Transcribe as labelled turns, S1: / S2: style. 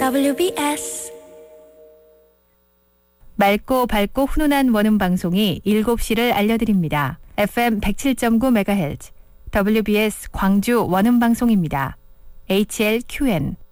S1: WBS
S2: 맑고 밝고 훈훈한 원음 방송이 7시를 알려드립니다. FM 107.9MHz WBS 광주 원음 방송입니다. HLQN